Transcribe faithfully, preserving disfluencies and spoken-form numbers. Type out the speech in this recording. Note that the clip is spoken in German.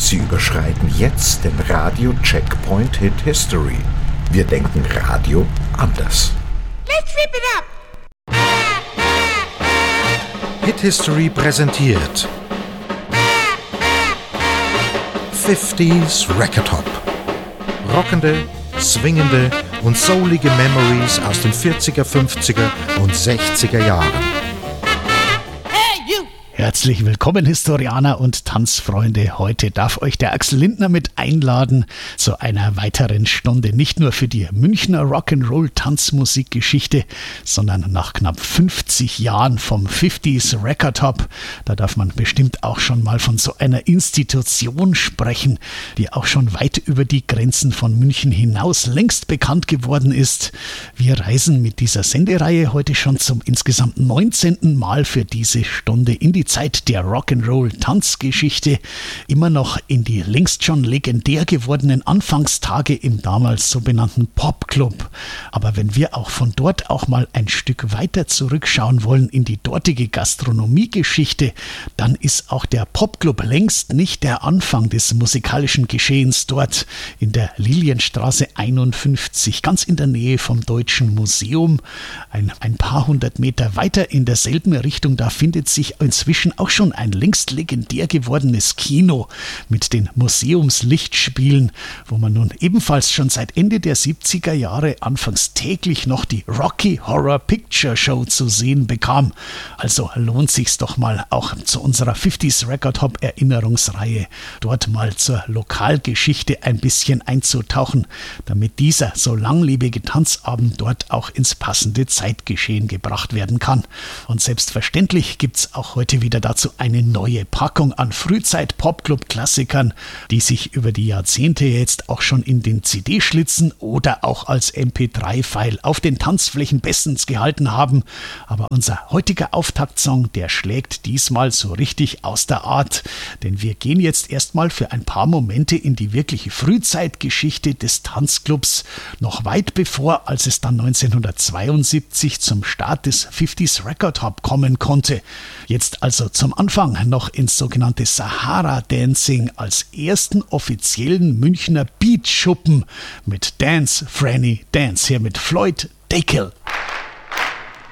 Sie überschreiten jetzt den Radio-Checkpoint Hit History. Wir denken Radio anders. Let's rip it up! Hit History präsentiert fünfziger Record Hop. Rockende, swingende und soulige Memories aus den vierziger, fünfziger und sechziger Jahren. Herzlich willkommen, Historianer und Tanzfreunde. Heute darf euch der Axel Lindner mit einladen zu einer weiteren Stunde. Nicht nur für die Münchner Rock'n'Roll-Tanzmusikgeschichte, sondern nach knapp fünfzig Jahren vom fünfziger Record Hop. Da darf man bestimmt auch schon mal von so einer Institution sprechen, die auch schon weit über die Grenzen von München hinaus längst bekannt geworden ist. Wir reisen mit dieser Sendereihe heute schon zum insgesamt neunzehnten Mal für diese Stunde in die Zeit der Rock'n'Roll-Tanzgeschichte, immer noch in die längst schon legendär gewordenen Anfangstage im damals sogenannten Popclub. Aber wenn wir auch von dort auch mal ein Stück weiter zurückschauen wollen in die dortige Gastronomiegeschichte, dann ist auch der Popclub längst nicht der Anfang des musikalischen Geschehens dort in der Lilienstraße einundfünfzig, ganz in der Nähe vom Deutschen Museum. Ein, ein paar hundert Meter weiter in derselben Richtung, da findet sich inzwischen auch schon ein längst legendär gewordenes Kino mit den Museumslichtspielen, wo man nun ebenfalls schon seit Ende der siebziger Jahre anfangs täglich noch die Rocky Horror Picture Show zu sehen bekam. Also lohnt sich's doch mal auch zu unserer fünfziger Record Hop Erinnerungsreihe dort mal zur Lokalgeschichte ein bisschen einzutauchen, damit dieser so langlebige Tanzabend dort auch ins passende Zeitgeschehen gebracht werden kann. Und selbstverständlich gibt's auch heute wieder dazu eine neue Packung an Frühzeit-Popclub-Klassikern, die sich über die Jahrzehnte jetzt auch schon in den C D-Schlitzen oder auch als M P drei File auf den Tanzflächen bestens gehalten haben. Aber unser heutiger Auftaktsong, der schlägt diesmal so richtig aus der Art, denn wir gehen jetzt erstmal für ein paar Momente in die wirkliche Frühzeitgeschichte des Tanzclubs, noch weit bevor, als es dann neunzehnhundertzweiundsiebzig zum Start des fünfziger Record Hop kommen konnte. Jetzt also zum Anfang noch ins sogenannte Sahara Dancing als ersten offiziellen Münchner Beatschuppen mit Dance Franny Dance, hier mit Floyd Dackel.